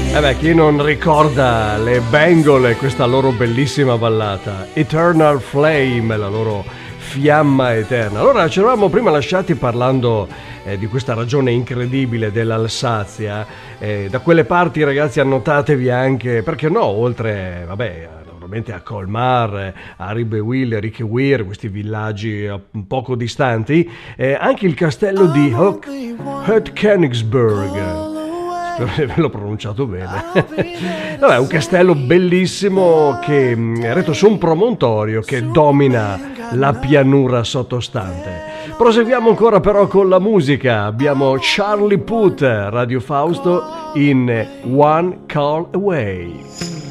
Chi non ricorda le Bengal e questa loro bellissima ballata Eternal Flame, la loro fiamma eterna. Allora, ci eravamo prima lasciati parlando di questa ragione incredibile dell'Alsazia. Da quelle parti, ragazzi, annotatevi anche, perché no, oltre, naturalmente a Colmar, a Ribewill, Richeweir, questi villaggi un poco distanti, anche il castello di Hoek-Königsberg. Spero di l'ho pronunciato bene. Vabbè, un castello bellissimo che è eretto su un promontorio che domina la pianura sottostante. Proseguiamo ancora però con la musica. Abbiamo Charlie Puth, Radio Fausto, in One Call Away.